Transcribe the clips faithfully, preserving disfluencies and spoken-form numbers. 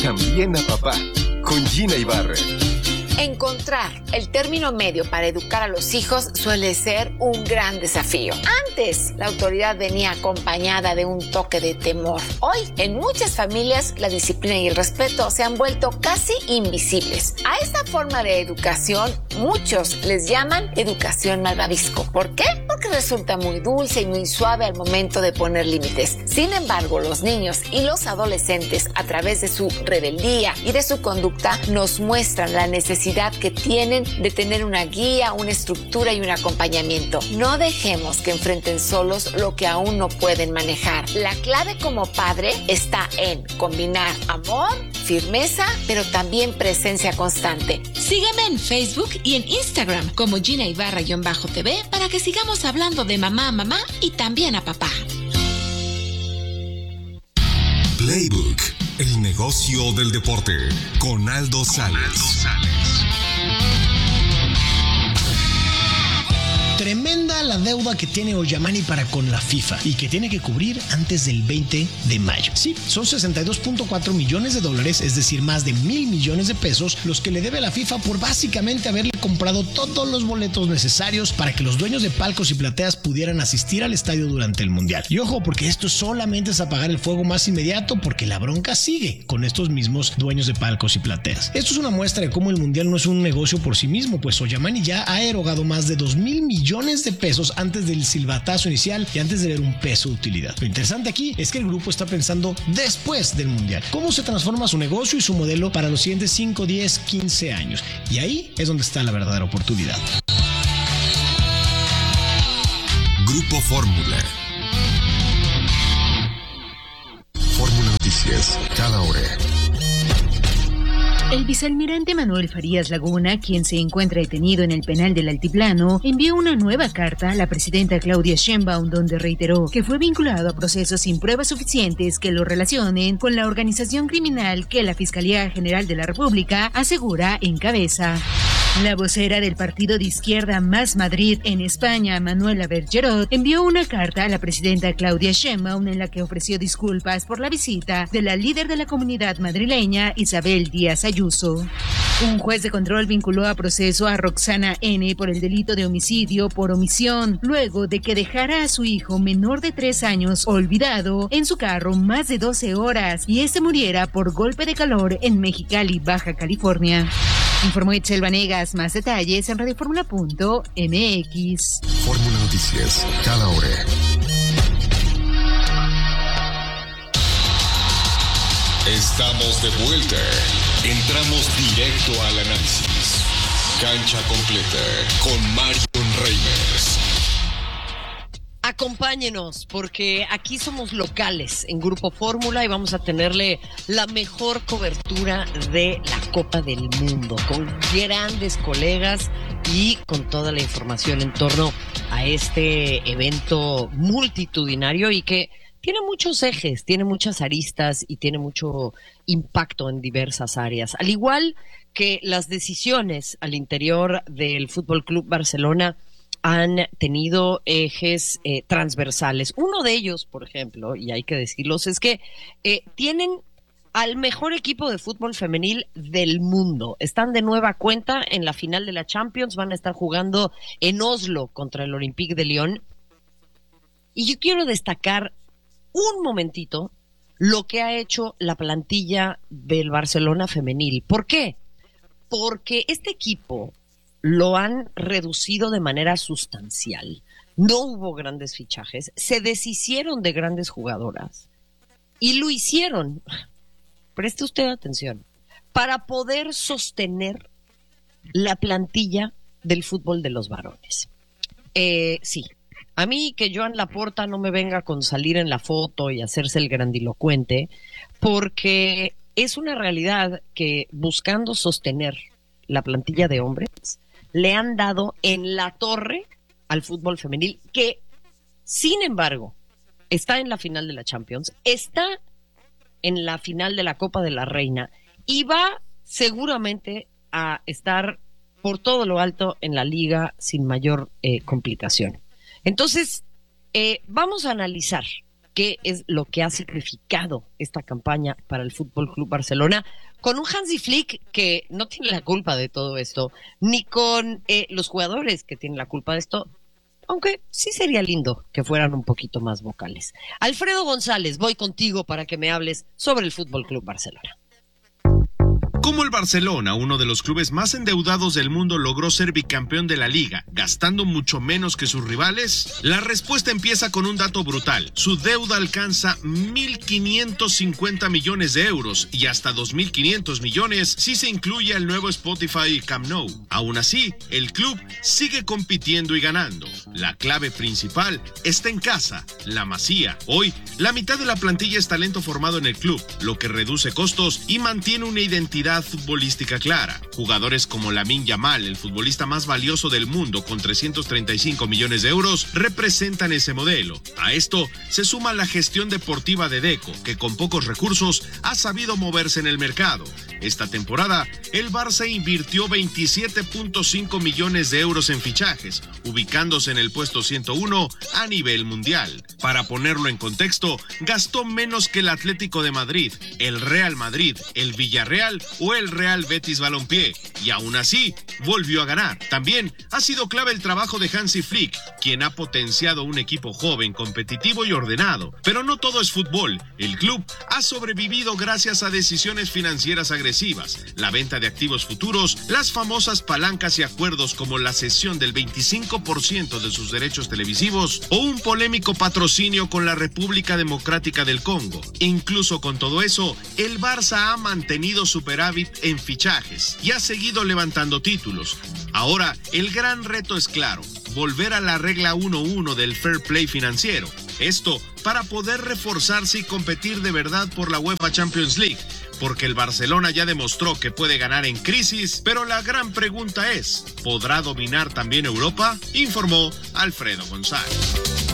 también a papá, con Gina Ibarra. Encontrar el término medio para educar a los hijos suele ser un gran desafío. Antes, la autoridad venía acompañada de un toque de temor. Hoy, en muchas familias, la disciplina y el respeto se han vuelto casi invisibles. A esta forma de educación, muchos les llaman educación malvavisco. ¿Por qué? Porque resulta muy dulce y muy suave al momento de poner límites. Sin embargo, los niños y los adolescentes, a través de su rebeldía y de su conducta, nos muestran la necesidad que tienen de tener una guía, una estructura y un acompañamiento. No dejemos que enfrenten solos lo que aún no pueden manejar. La clave como padre está en combinar amor, firmeza, pero también presencia constante. Sígueme en Facebook y en Instagram como Gina Ibarra-T V para que sigamos hablando de mamá a mamá y también a papá. Playbook, el negocio del deporte, con Aldo Sales. Tremenda la deuda que tiene Oyamani para con la FIFA y que tiene que cubrir antes del veinte de mayo. Sí, son sesenta y dos punto cuatro millones de dólares, es decir, más de mil millones de pesos, los que le debe a la FIFA por básicamente haberle comprado todos los boletos necesarios para que los dueños de palcos y plateas pudieran asistir al estadio durante el Mundial. Y ojo, porque esto solamente es apagar el fuego más inmediato, porque la bronca sigue con estos mismos dueños de palcos y plateas. Esto es una muestra de cómo el Mundial no es un negocio por sí mismo, pues Oyamani ya ha erogado más de dos mil millones de pesos antes del silbatazo inicial y antes de ver un peso de utilidad. Lo interesante aquí es que el grupo está pensando después del Mundial. ¿Cómo se transforma su negocio y su modelo para los siguientes cinco, diez, quince años? Y ahí es donde está la verdadera oportunidad. Grupo Fórmula. Fórmula Noticias, cada hora. El vicealmirante Manuel Farías Laguna, quien se encuentra detenido en el penal del Altiplano, envió una nueva carta a la presidenta Claudia Sheinbaum donde reiteró que fue vinculado a procesos sin pruebas suficientes que lo relacionen con la organización criminal que la Fiscalía General de la República asegura encabeza. La vocera del partido de izquierda Más Madrid en España, Manuela Bergerot, envió una carta a la presidenta Claudia Sheinbaum en la que ofreció disculpas por la visita de la líder de la comunidad madrileña, Isabel Díaz Ayuso. Un juez de control vinculó a proceso a Roxana N. por el delito de homicidio por omisión, luego de que dejara a su hijo menor de tres años olvidado en su carro más de doce horas y este muriera por golpe de calor en Mexicali, Baja California. Informó Itzel Vanegas. Más detalles en radioformula punto m x. Fórmula Noticias, cada hora. Estamos de vuelta. Entramos directo al análisis. Cancha completa con Marion Reimers. Acompáñenos, porque aquí somos locales en Grupo Fórmula y vamos a tenerle la mejor cobertura de la Copa del Mundo, con grandes colegas y con toda la información en torno a este evento multitudinario y que tiene muchos ejes, tiene muchas aristas y tiene mucho impacto en diversas áreas. Al igual que las decisiones al interior del F C Barcelona han tenido ejes eh, transversales. Uno de ellos, por ejemplo, y hay que decirlos, es que eh, tienen al mejor equipo de fútbol femenil del mundo. Están de nueva cuenta en la final de la Champions, van a estar jugando en Oslo contra el Olympique de Lyon. Y yo quiero destacar un momentito lo que ha hecho la plantilla del Barcelona femenil. ¿Por qué? Porque este equipo lo han reducido de manera sustancial. No hubo grandes fichajes, se deshicieron de grandes jugadoras y lo hicieron, preste usted atención, para poder sostener la plantilla del fútbol de los varones. Eh, sí, a mí que Joan Laporta no me venga con salir en la foto y hacerse el grandilocuente, porque es una realidad que buscando sostener la plantilla de hombres, le han dado en la torre al fútbol femenil, que, sin embargo, está en la final de la Champions, está en la final de la Copa de la Reina y va seguramente a estar por todo lo alto en la liga sin mayor eh, complicación. Entonces, eh, vamos a analizar qué es lo que ha significado esta campaña para el Fútbol Club Barcelona, con un Hansi Flick que no tiene la culpa de todo esto, ni con eh, los jugadores que tienen la culpa de esto, aunque sí sería lindo que fueran un poquito más vocales. Alfredo González, voy contigo para que me hables sobre el Fútbol Club Barcelona. ¿Cómo el Barcelona, uno de los clubes más endeudados del mundo, logró ser bicampeón de la Liga, gastando mucho menos que sus rivales? La respuesta empieza con un dato brutal. Su deuda alcanza mil quinientos cincuenta millones de euros y hasta dos mil quinientos millones si se incluye el nuevo Spotify y Camp Nou. Aún así, el club sigue compitiendo y ganando. La clave principal está en casa, la Masía. Hoy, la mitad de la plantilla es talento formado en el club, lo que reduce costos y mantiene una identidad futbolística clara. Jugadores como Lamine Yamal, el futbolista más valioso del mundo con trescientos treinta y cinco millones de euros, representan ese modelo. A esto se suma la gestión deportiva de Deco, que con pocos recursos ha sabido moverse en el mercado. Esta temporada, el Barça invirtió veintisiete punto cinco millones de euros en fichajes, ubicándose en el puesto ciento uno a nivel mundial. Para ponerlo en contexto, gastó menos que el Atlético de Madrid, el Real Madrid, el Villarreal o el Real Betis Balompié, y aún así volvió a ganar. También ha sido clave el trabajo de Hansi Flick, quien ha potenciado un equipo joven, competitivo y ordenado. Pero no todo es fútbol. El club ha sobrevivido gracias a decisiones financieras agresivas, la venta de activos futuros, las famosas palancas y acuerdos como la cesión del veinticinco por ciento de sus derechos televisivos o un polémico patrocinio con la República Democrática del Congo. Incluso con todo eso, el Barça ha mantenido superávit en fichajes y ha seguido levantando títulos. Ahora, el gran reto es claro: volver a la regla uno uno del fair play financiero. Esto para poder reforzarse y competir de verdad por la UEFA Champions League, porque el Barcelona ya demostró que puede ganar en crisis, pero la gran pregunta es, ¿podrá dominar también Europa? Informó Alfredo González.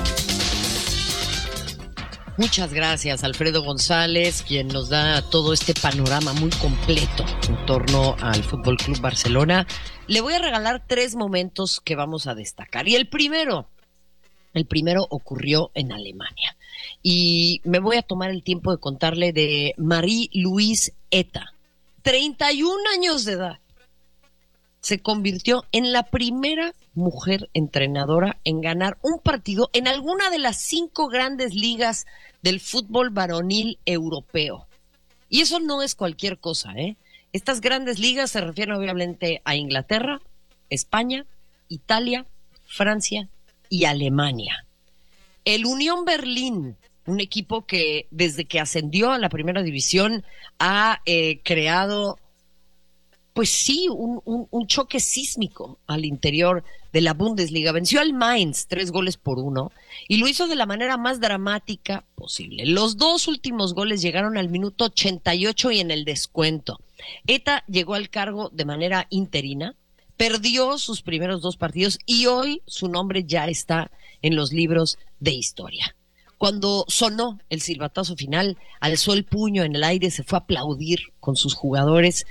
Muchas gracias, Alfredo González, quien nos da todo este panorama muy completo en torno al Fútbol Club Barcelona. Le voy a regalar tres momentos que vamos a destacar. Y el primero, el primero ocurrió en Alemania. Y me voy a tomar el tiempo de contarle de Marie-Louise Eta, treinta y un años de edad. Se convirtió en la primera mujer entrenadora en ganar un partido en alguna de las cinco grandes ligas del fútbol varonil europeo. Y eso no es cualquier cosa, ¿eh? Estas grandes ligas se refieren obviamente a Inglaterra, España, Italia, Francia y Alemania. El Unión Berlín, un equipo que desde que ascendió a la primera división ha eh, creado, pues sí, un, un, un choque sísmico al interior de la Bundesliga. Venció al Mainz tres goles por uno y lo hizo de la manera más dramática posible. Los dos últimos goles llegaron al minuto ochenta y ocho y en el descuento. Eta llegó al cargo de manera interina, perdió sus primeros dos partidos y hoy su nombre ya está en los libros de historia. Cuando sonó el silbatazo final, alzó el puño en el aire, se fue a aplaudir con sus jugadores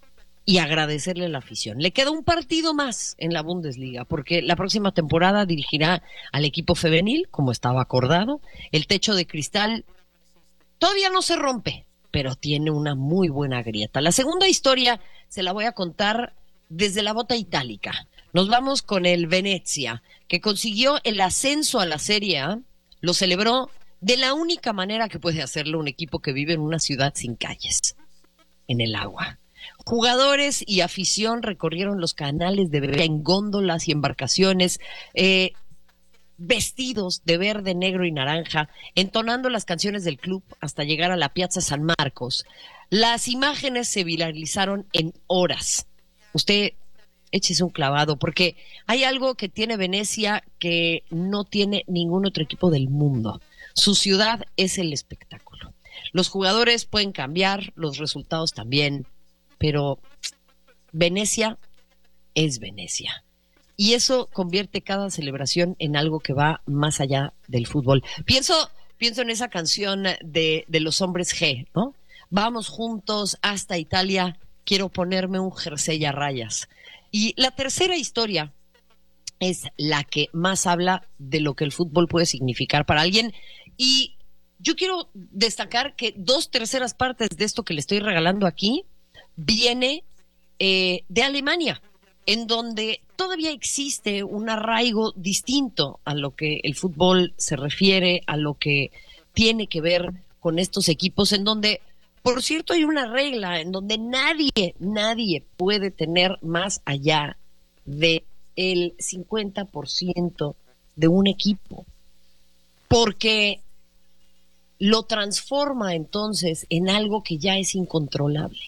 y agradecerle a la afición. Le queda un partido más en la Bundesliga, porque la próxima temporada dirigirá al equipo femenil, como estaba acordado. El techo de cristal todavía no se rompe, pero tiene una muy buena grieta. La segunda historia se la voy a contar desde la bota itálica. Nos vamos con el Venezia, que consiguió el ascenso a la Serie A. Lo celebró de la única manera que puede hacerlo un equipo que vive en una ciudad sin calles, en el agua. Jugadores y afición recorrieron los canales de Bebé en góndolas y embarcaciones, eh, vestidos de verde, negro y naranja, entonando las canciones del club hasta llegar a la Piazza San Marcos. Las imágenes se viralizaron en horas. Usted échese un clavado, porque hay algo que tiene Venecia que no tiene ningún otro equipo del mundo. Su ciudad es el espectáculo. Los jugadores pueden cambiar, los resultados también, pero Venecia es Venecia. Y eso convierte cada celebración en algo que va más allá del fútbol. Pienso, pienso en esa canción de, de los Hombres G, ¿no? Vamos juntos hasta Italia, quiero ponerme un jersey a rayas. Y la tercera historia es la que más habla de lo que el fútbol puede significar para alguien. Y yo quiero destacar que dos terceras partes de esto que le estoy regalando aquí viene eh, de Alemania, en donde todavía existe un arraigo distinto a lo que el fútbol se refiere, a lo que tiene que ver con estos equipos, en donde, por cierto, hay una regla en donde nadie, nadie puede tener más allá de el cincuenta por ciento de un equipo, porque lo transforma entonces en algo que ya es incontrolable.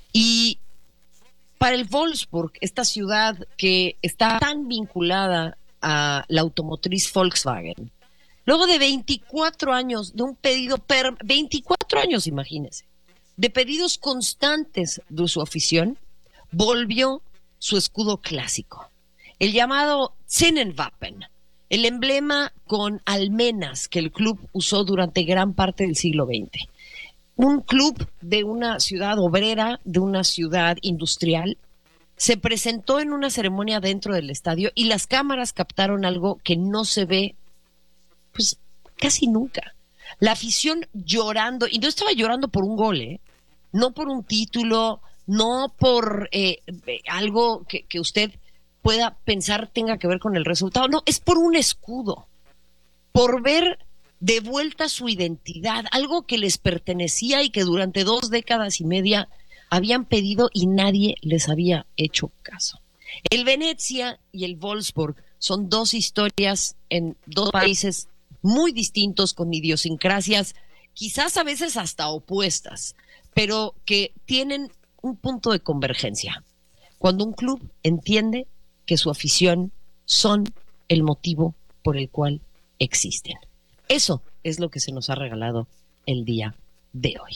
Y para el Wolfsburg, esta ciudad que está tan vinculada a la automotriz Volkswagen, luego de veinticuatro años de un pedido, per, veinticuatro años, imagínense, de pedidos constantes de su afición, volvió su escudo clásico, el llamado Zinnenwappen, el emblema con almenas que el club usó durante gran parte del siglo veinte. Un club de una ciudad obrera, de una ciudad industrial, se presentó en una ceremonia dentro del estadio y las cámaras captaron algo que no se ve, pues, casi nunca. La afición llorando, y no estaba llorando por un gol, ¿eh? No por un título, no por eh, algo que, que usted pueda pensar tenga que ver con el resultado, no, es por un escudo, por ver de vuelta su identidad, algo que les pertenecía y que durante dos décadas y media habían pedido y nadie les había hecho caso. El Venezia y el Wolfsburg son dos historias en dos países muy distintos, con idiosincrasias quizás a veces hasta opuestas, pero que tienen un punto de convergencia. Cuando un club entiende que su afición son el motivo por el cual existen. Eso es lo que se nos ha regalado el día de hoy.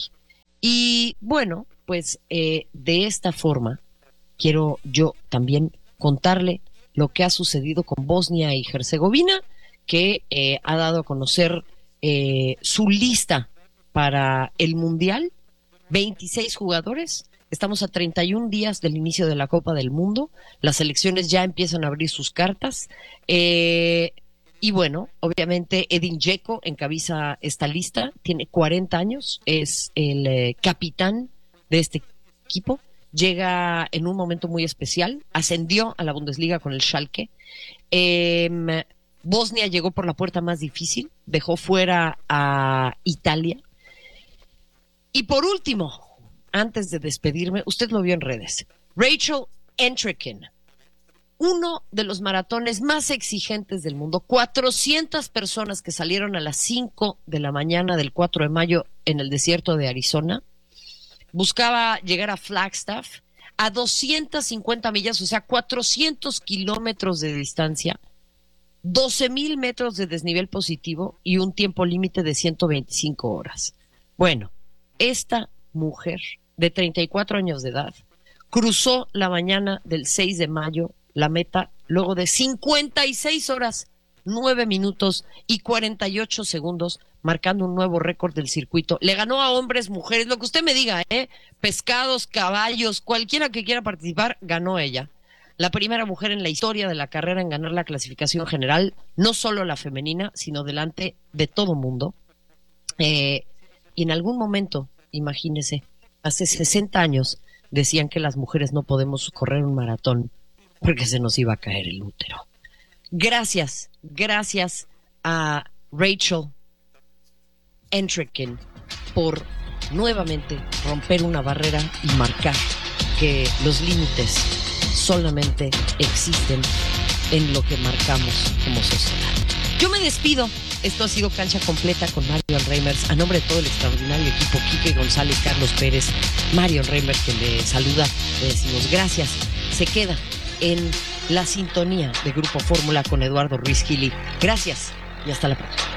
Y bueno, pues eh, de esta forma quiero yo también contarle lo que ha sucedido con Bosnia y Herzegovina, que eh, ha dado a conocer eh, su lista para el Mundial, veintiséis jugadores. Estamos a treinta y un días del inicio de la Copa del Mundo. Las selecciones ya empiezan a abrir sus cartas. Eh, y bueno, obviamente Edin Dzeko encabeza esta lista. Tiene cuarenta años. Es el eh, capitán de este equipo. Llega en un momento muy especial. Ascendió a la Bundesliga con el Schalke. Eh, Bosnia llegó por la puerta más difícil. Dejó fuera a Italia. Y por último, antes de despedirme, usted lo vio en redes, Rachel Entrekin, uno de los maratones más exigentes del mundo, cuatrocientas personas que salieron a las cinco de la mañana del cuatro de mayo en el desierto de Arizona, buscaba llegar a Flagstaff a doscientas cincuenta millas, o sea, cuatrocientos kilómetros de distancia, doce mil metros de desnivel positivo y un tiempo límite de ciento veinticinco horas. Bueno, esta mujer de treinta y cuatro años de edad cruzó la mañana del seis de mayo la meta luego de cincuenta y seis horas, nueve minutos y cuarenta y ocho segundos, marcando un nuevo récord del circuito. Le ganó a hombres, mujeres, lo que usted me diga, ¿eh? Pescados, caballos, cualquiera que quiera participar, ganó ella. La primera mujer en la historia de la carrera en ganar la clasificación general, no solo la femenina, sino delante de todo mundo. Eh, y en algún momento, imagínese, hace sesenta años decían que las mujeres no podemos correr un maratón porque se nos iba a caer el útero. Gracias, gracias a Rachel Entrekin por nuevamente romper una barrera y marcar que los límites solamente existen en lo que marcamos como sociedad. Yo me despido. Esto ha sido Cancha Completa con Marion Reimers. A nombre de todo el extraordinario equipo, Quique González, Carlos Pérez, Marion Reimers, que le saluda, le decimos gracias. Se queda en la sintonía de Grupo Fórmula con Eduardo Ruiz Gili. Gracias y hasta la próxima.